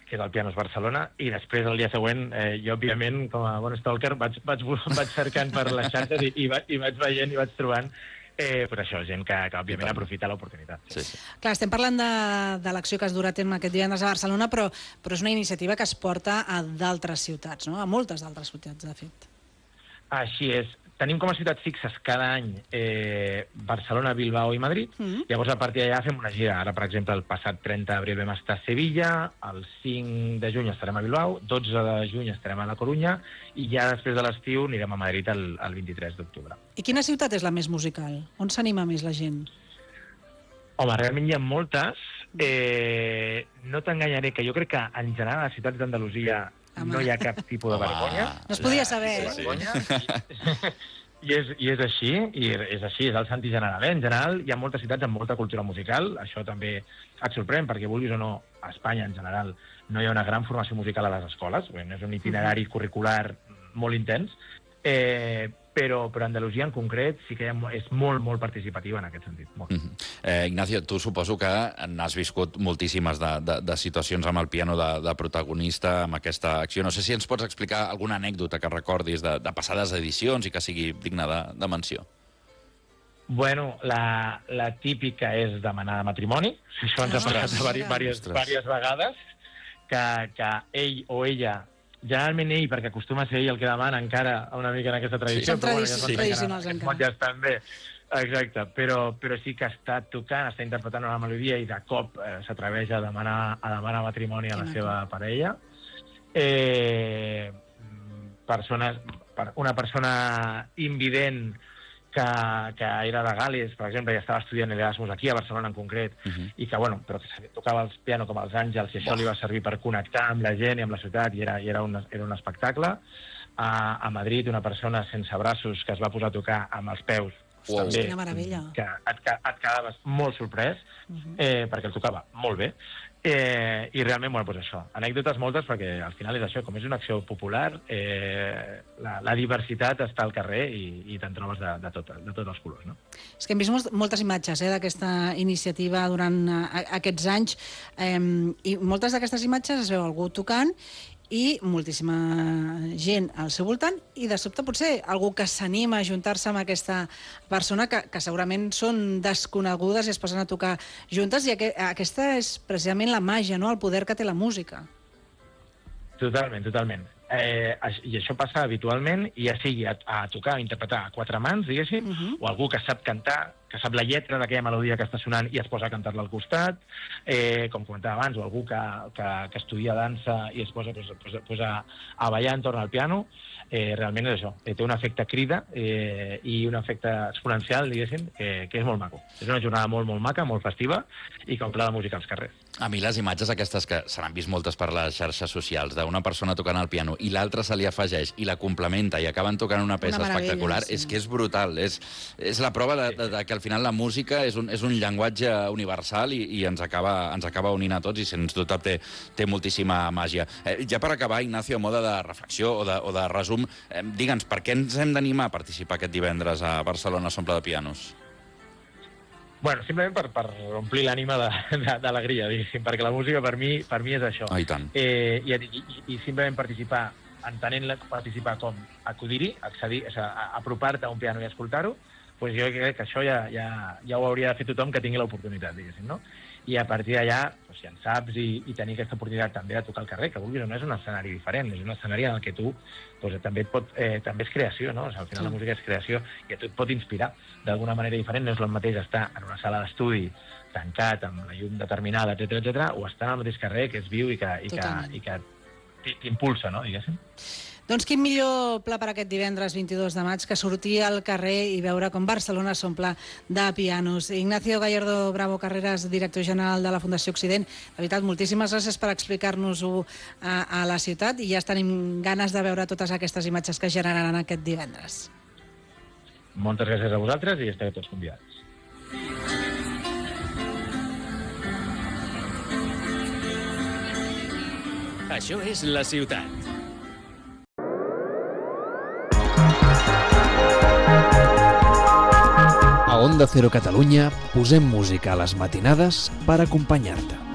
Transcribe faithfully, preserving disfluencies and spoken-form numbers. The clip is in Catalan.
que és el Pianos Barcelona, i després, el dia següent, eh, jo, òbviament, com a bon stalker, vaig, vaig, vaig cercant per les xarxes i, i, va, i vaig veient i vaig trobant eh, per això, gent que, que òbviament, aprofita l'oportunitat. Sí, sí. Clar, estem parlant de, de l'acció que es durà a terme aquest divendres a Barcelona, però, però és una iniciativa que es porta a d'altres ciutats, no? A moltes d'altres ciutats, de fet. Així és. Tenim com a ciutats fixes cada any eh, Barcelona, Bilbao i Madrid. Mm-hmm. Llavors, a partir d'allà fem una gira. Ara, per exemple, el passat trenta d'abril vam estar a Sevilla, el cinc de juny estarem a Bilbao, dotze de juny estarem a La Corunya, i ja després de l'estiu anirem a Madrid el, el vint-i-tres d'octubre. I quina ciutat és la més musical? On s'anima més la gent? Home, realment hi ha moltes. Eh, no t'enganyaré, que jo crec que en general a les ciutats d'Andalusia Home. no hi ha cap tipus de vergonya. No es podia saber, eh? Sí. I, és, I és així, i és així, és el sentit general. Eh? En general, hi ha moltes ciutats amb molta cultura musical, això també et sorprèn, perquè vulguis o no, a Espanya, en general, no hi ha una gran formació musical a les escoles, és un itinerari curricular molt intens, eh, però, però Andalusia en concret sí que ha, és molt, molt participativa en aquest sentit. Molt. Mm -hmm. eh, Ignacio, tu suposo que n'has viscut moltíssimes de, de, de situacions amb el piano de, de protagonista, amb aquesta acció. No sé si ens pots explicar alguna anècdota que recordis de, de passades edicions i que sigui digna de, de menció. Bueno, la, la típica és demanar matrimoni. Això ens ha passat diverses vegades, que, que ell o ella... Generalment ell, perquè acostuma a ser ell el que demana encara una mica en aquesta tradició. Sí, són tradicions bueno, ja tradicionals encara. encara. Ja estan bé. Exacte, però, però sí que està tocant, està interpretant una melodia i de cop eh, s'atreveix a demanar, a demanar matrimoni a la seva parella. Eh, persones, una persona invident que, que era de Gales, per exemple, i estava estudiant l'Erasmus aquí, a Barcelona en concret, uh -huh. i que, bueno, però que tocava el piano com els àngels, i això oh. li va servir per connectar amb la gent i amb la ciutat, i era, i era, un, era un espectacle. A, a Madrid, una persona sense braços que es va posar a tocar amb els peus, wow. també, quina meravella. Que et, et quedaves molt sorprès, uh -huh. eh, perquè el tocava molt bé. Eh, I realment, bueno, doncs això, anècdotes moltes, perquè al final és això, com és una acció popular, eh, la, la diversitat està al carrer i, i te'n trobes de, de, tot, de tots els colors, no? És que hem vist moltes imatges eh, d'aquesta iniciativa durant uh, aquests anys, eh, i moltes d'aquestes imatges es veu algú tocant i moltíssima gent al seu voltant, i de sobte potser algú que s'anima a juntar-se amb aquesta persona que, que segurament són desconegudes i es posen a tocar juntes, i aqu aquesta és precisament la màgia, no?, el poder que té la música. Totalment, totalment. Eh, I això passa habitualment, i ja sigui a, a tocar, a interpretar a quatre mans, diguéssim, uh -huh. o algú que sap cantar, que sap la lletra d'aquella melodia que està sonant i es posa a cantar-la al costat, eh, com comentava abans, o algú que, que, que estudia dansa i es posa, pues, pues, pues a, a ballar entorn al piano. Eh, realment és això, eh, té un efecte crida eh, i un efecte exponencial, diguéssim, que, que és molt maco. És una jornada molt, molt maca, molt festiva, i que omple la música als carrers. A mi les imatges aquestes, que se n'han vist moltes per les xarxes socials, d'una persona tocant el piano i l'altra se li afegeix i la complementa i acaben tocant una peça una espectacular, sí. és que és brutal. És, és la prova de, de, de que al final la música és un, és un llenguatge universal i, i ens, acaba, ens acaba unint a tots, i sens dubte té, té moltíssima màgia. Eh, ja per acabar, Ignacio, a mode de reflexió o de, o de resum, eh, digue'ns, per què ens hem d'animar a participar aquest divendres a Barcelona s'omple de pianos? Bueno, simplement per, per omplir l'ànima d'alegria, diguéssim, perquè la música per mi, per mi és això. Ah, i tant. Eh, i, i, I simplement participar, entenent participar com acudir-hi, accedir, o sigui, apropar-te a un piano i escoltar-ho, doncs jo crec que això ja, ja, ja ho hauria de fer tothom que tingui l'oportunitat, diguéssim, no? I a partir d'allà, doncs, si en saps i, i tenir aquesta oportunitat també de tocar al carrer, que vulguis o no, és un escenari diferent, és un escenari en el que tu doncs, també, et pot, eh, també és creació, no? O sigui, al final sí. La música és creació i a tu et pot inspirar d'alguna manera diferent. No és el mateix estar en una sala d'estudi tancat, amb la llum determinada, etcètera, etcètera, o estar al mateix carrer, que és viu i que, i que, i que t'impulsa, no? Diguéssim. Doncs quin millor pla per aquest divendres vint-i-dos de maig que sortir al carrer i veure com Barcelona s'omple de pianos. Ignacio Gallardo Bravo Carreras, director general de la Fundació Occident, de veritat, moltíssimes gràcies per explicar-nos-ho a, a la ciutat, i ja tenim ganes de veure totes aquestes imatges que generaran aquest divendres. Moltes gràcies a vosaltres i esteu tots convidats. Això és la ciutat. A Onda Cero Catalunya posem música a les matinades per acompanyar-te.